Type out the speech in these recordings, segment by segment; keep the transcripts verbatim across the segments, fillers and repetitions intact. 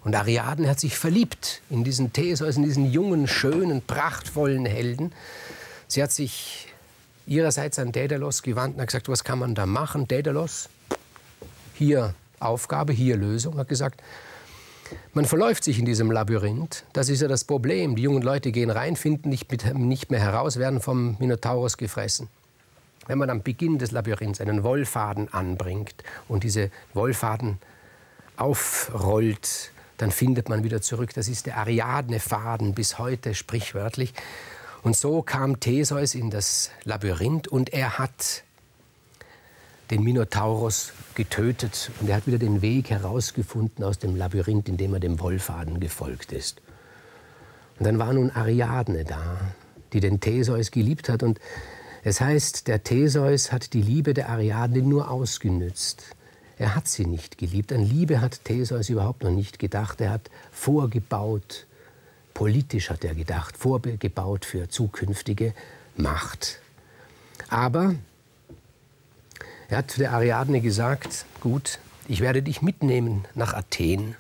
Und Ariadne hat sich verliebt in diesen Theseus, in diesen jungen, schönen, prachtvollen Helden. Sie hat sich ihrerseits an Dädalus gewandt und hat gesagt, was kann man da machen? Dädalus, hier Aufgabe, hier Lösung, hat gesagt, man verläuft sich in diesem Labyrinth. Das ist ja das Problem. Die jungen Leute gehen rein, finden nicht, nicht mehr heraus, werden vom Minotaurus gefressen. Wenn man am Beginn des Labyrinths einen Wollfaden anbringt und diese Wollfaden aufrollt, dann findet man wieder zurück. Das ist der Ariadne-Faden bis heute sprichwörtlich. Und so kam Theseus in das Labyrinth und er hat den Minotaurus getötet. Und er hat wieder den Weg herausgefunden aus dem Labyrinth, indem er dem Wollfaden gefolgt ist. Und dann war nun Ariadne da, die den Theseus geliebt hat. Und es heißt, der Theseus hat die Liebe der Ariadne nur ausgenützt. Er hat sie nicht geliebt. An Liebe hat Theseus überhaupt noch nicht gedacht. Er hat vorgebaut, politisch hat er gedacht, vorgebaut für zukünftige Macht. Aber er hat der Ariadne gesagt, gut, ich werde dich mitnehmen nach Athen.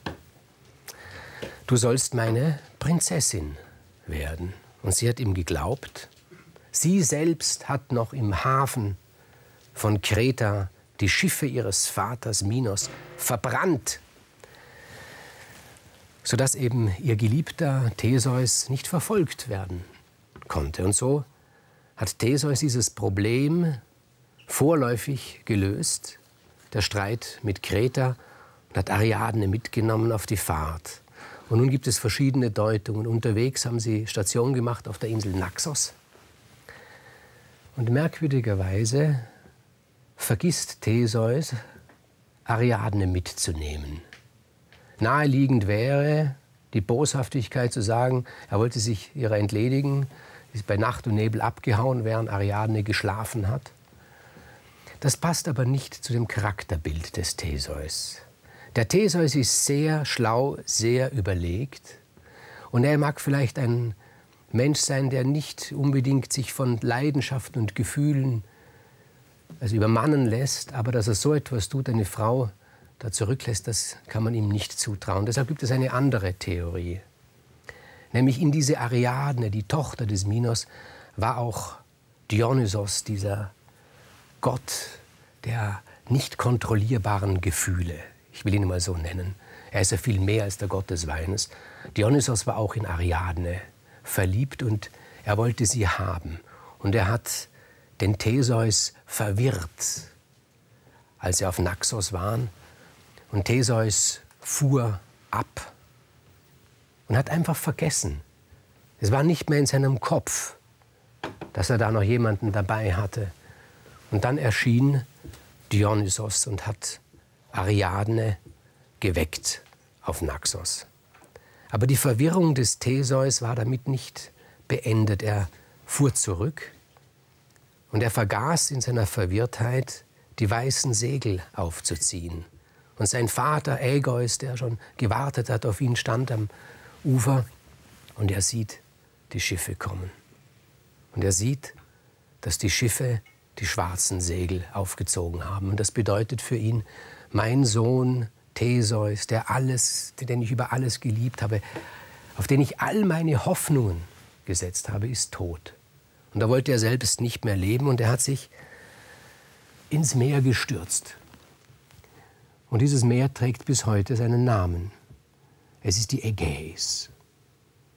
Du sollst meine Prinzessin werden. Und sie hat ihm geglaubt. Sie selbst hat noch im Hafen von Kreta die Schiffe ihres Vaters Minos verbrannt, sodass eben ihr geliebter Theseus nicht verfolgt werden konnte. Und so hat Theseus dieses Problem vorläufig gelöst, der Streit mit Kreta, und hat Ariadne mitgenommen auf die Fahrt. Und nun gibt es verschiedene Deutungen. Unterwegs haben sie Station gemacht auf der Insel Naxos. Und merkwürdigerweise vergisst Theseus, Ariadne mitzunehmen. Naheliegend wäre die Boshaftigkeit zu sagen, er wollte sich ihrer entledigen, ist bei Nacht und Nebel abgehauen, während Ariadne geschlafen hat. Das passt aber nicht zu dem Charakterbild des Theseus. Der Theseus ist sehr schlau, sehr überlegt. Und er mag vielleicht ein Mensch sein, der nicht unbedingt sich von Leidenschaften und Gefühlen also übermannen lässt, aber dass er so etwas tut, eine Frau da zurücklässt, das kann man ihm nicht zutrauen. Deshalb gibt es eine andere Theorie. Nämlich in diese Ariadne, die Tochter des Minos, war auch Dionysos, dieser Gott der nicht kontrollierbaren Gefühle. Ich will ihn mal so nennen. Er ist ja viel mehr als der Gott des Weines. Dionysos war auch in Ariadne verliebt und er wollte sie haben. Und er hat den Theseus verwirrt, als sie auf Naxos waren. Und Theseus fuhr ab und hat einfach vergessen. Es war nicht mehr in seinem Kopf, dass er da noch jemanden dabei hatte. Und dann erschien Dionysos und hat Ariadne geweckt auf Naxos. Aber die Verwirrung des Theseus war damit nicht beendet. Er fuhr zurück und er vergaß in seiner Verwirrtheit, die weißen Segel aufzuziehen. Und sein Vater Ägeus, der schon gewartet hat auf ihn, stand am Ufer und er sieht die Schiffe kommen. Und er sieht, dass die Schiffe die schwarzen Segel aufgezogen haben. Und das bedeutet für ihn, mein Sohn Theseus, der alles, den ich über alles geliebt habe, auf den ich all meine Hoffnungen gesetzt habe, ist tot. Und da wollte er selbst nicht mehr leben und er hat sich ins Meer gestürzt. Und dieses Meer trägt bis heute seinen Namen. Es ist die Ägäis.